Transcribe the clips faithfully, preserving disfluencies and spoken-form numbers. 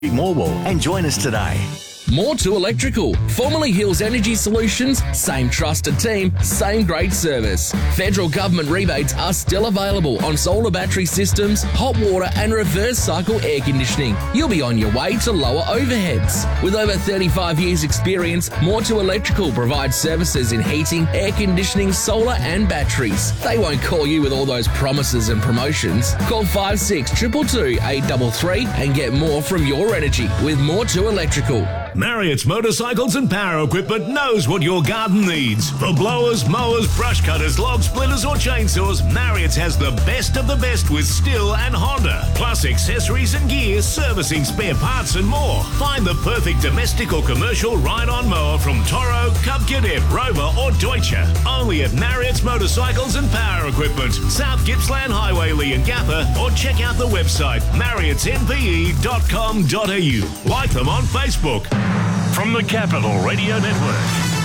Morwell and join us today. More to Electrical. Formerly Hills Energy Solutions, same trusted team, same great service. Federal government rebates are still available on solar battery systems, hot water and reverse cycle air conditioning. You'll be on your way to lower overheads. With over thirty-five years experience, More to Electrical provides services in heating, air conditioning, solar and batteries. They won't call you with all those promises and promotions. Call five six two two two, eight three three and get more from your energy with More to Electrical. Marriott's Motorcycles and Power Equipment knows what your garden needs. For blowers, mowers, brush cutters, log splitters or chainsaws, Marriott's has the best of the best with Stihl and Honda. Plus accessories and gear, servicing, spare parts and more. Find the perfect domestic or commercial ride-on mower from Toro, Cub Cadet, Rover or Deutsche. Only at Marriott's Motorcycles and Power Equipment, South Gippsland Highway, Leongatha, or check out the website marriotts n p e dot com dot a u. Like them on Facebook. From the Capital Radio Network,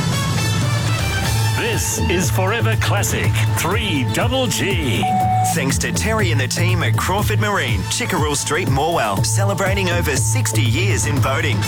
this is Forever Classic three double G. Thanks to Terry and the team at Crawford Marine, Chickerell Street, Morwell, celebrating over sixty years in boating.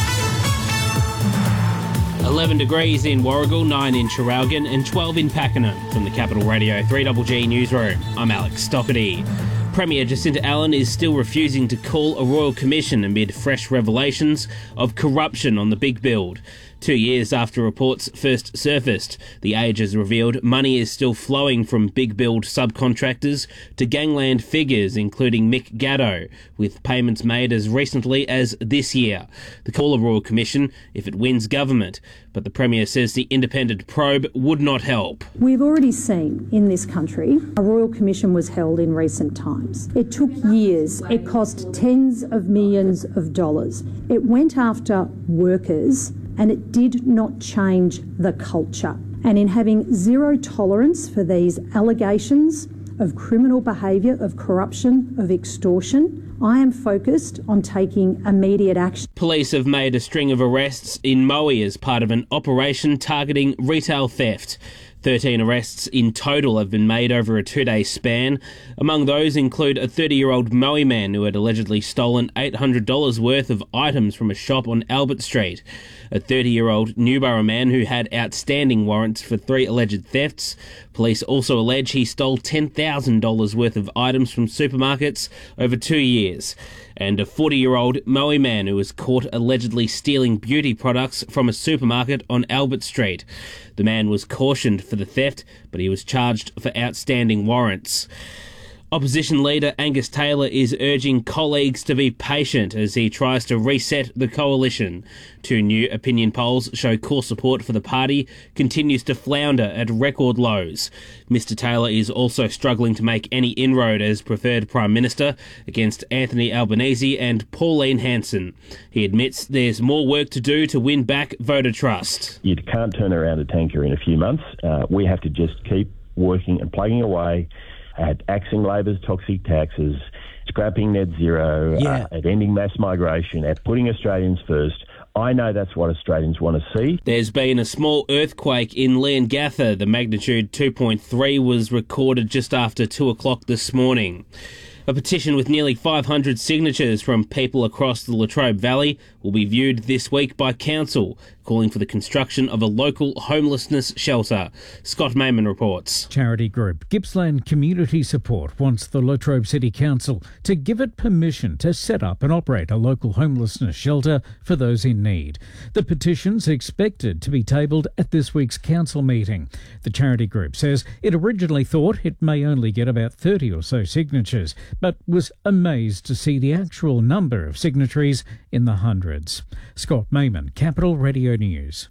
eleven degrees in Warragul, nine in Traralgon and twelve in Pakenham. From the Capital Radio three double G Newsroom, I'm Alex Stockerty. Premier Jacinta Allen is still refusing to call a royal commission amid fresh revelations of corruption on the big build. Two years after reports first surfaced, The Age has revealed money is still flowing from big build subcontractors to gangland figures, including Mick Gatto, with payments made as recently as this year. The call a royal commission if it wins government, but the Premier says the independent probe would not help. We've already seen in this country a royal commission was held in recent times. It took years. It cost tens of millions of dollars. It went after workers and it did not change the culture. And in having zero tolerance for these allegations of criminal behaviour, of corruption, of extortion, I am focused on taking immediate action. Police have made a string of arrests in Moe as part of an operation targeting retail theft. thirteen arrests in total have been made over a two-day span. Among those include a thirty-year-old Moe man who had allegedly stolen eight hundred dollars worth of items from a shop on Albert Street, a thirty-year-old Newborough man who had outstanding warrants for three alleged thefts. Police also allege he stole ten thousand dollars worth of items from supermarkets over two years. And a forty-year-old Moe man who was caught allegedly stealing beauty products from a supermarket on Albert Street. The man was cautioned for the theft, but he was charged for outstanding warrants. Opposition leader Angus Taylor is urging colleagues to be patient as he tries to reset the coalition. Two new opinion polls show core support for the party continues to flounder at record lows. Mister Taylor is also struggling to make any inroad as preferred Prime Minister against Anthony Albanese and Pauline Hanson. He admits there's more work to do to win back voter trust. You can't turn around a tanker in a few months. Uh, we have to just keep working and plugging away at axing Labor's toxic taxes, scrapping net zero, yeah. uh, at ending mass migration, at putting Australians first. I know that's what Australians want to see. There's been a small earthquake in Leongatha. The magnitude two point three was recorded just after two o'clock this morning. A petition with nearly five hundred signatures from people across the Latrobe Valley will be viewed this week by Council, calling for the construction of a local homelessness shelter. Scott Mayman reports. Charity group Gippsland Community Support wants the Latrobe City Council to give it permission to set up and operate a local homelessness shelter for those in need. The petition's expected to be tabled at this week's council meeting. The charity group says it originally thought it may only get about thirty or so signatures, but was amazed to see the actual number of signatories in the hundreds. Scott Mayman, Capital Radio News.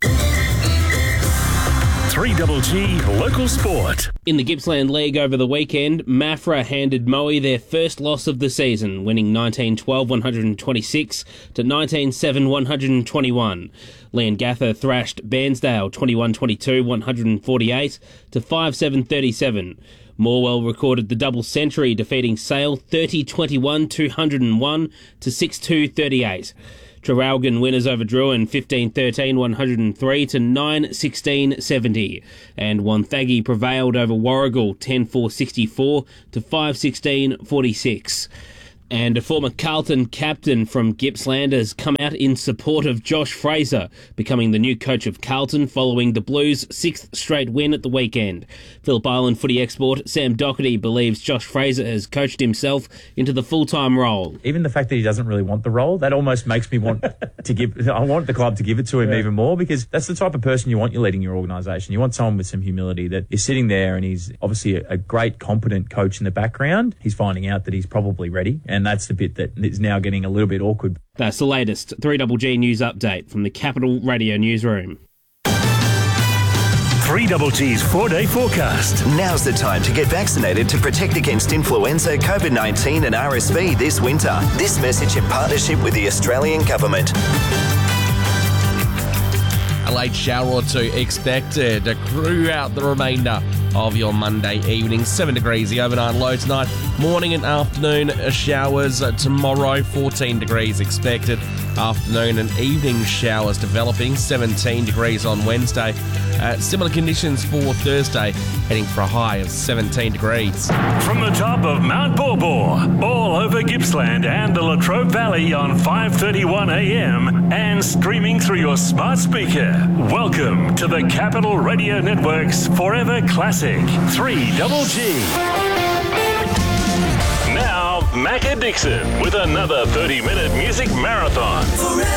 three double G Local Sport. In the Gippsland League over the weekend, Mafra handed Moe their first loss of the season, winning nineteen twelve one twenty-six to nineteen seven one twenty-one. Leongatha thrashed Bairnsdale twenty-one twenty-two one forty-eight to five seven thirty-seven. Morwell recorded the double century, defeating Sale thirty twenty-one two oh one to six two thirty-eight. Traralgon winners over Druin fifteen thirteen one oh three to nine sixteen seventy, and Wonthaggi prevailed over Warragul ten four sixty-four to five sixteen forty-six. And a former Carlton captain from Gippsland has come out in support of Josh Fraser becoming the new coach of Carlton following the Blues' sixth straight win at the weekend. Phillip Island footy expert Sam Doherty believes Josh Fraser has coached himself into the full-time role. Even the fact that he doesn't really want the role, that almost makes me want to give... I want the club to give it to him yeah. even more, because that's the type of person you want you leading your organisation. You want someone with some humility that is sitting there, and he's obviously a, a great, competent coach in the background. He's finding out that he's probably ready, and that's the bit that is now getting a little bit awkward. That's the latest three G G news update from the Capital Radio newsroom. three G G's four-day forecast. Now's the time to get vaccinated to protect against influenza, COVID nineteen and R S V this winter. This message in partnership with the Australian Government. A late shower or two expected to crew out the remainder of your Monday evening. Seven degrees the overnight low tonight. Morning and afternoon showers tomorrow. fourteen degrees expected. Afternoon and evening showers developing. seventeen degrees on Wednesday. Uh, similar conditions for Thursday, heading for a high of seventeen degrees. From the top of Mount Borbor, all over Gippsland and the Latrobe Valley on five thirty-one a m and streaming through your smart speaker. Welcome to the Capital Radio Network's Forever Classic three G G. Now, Macca Dixon with another thirty-minute music marathon.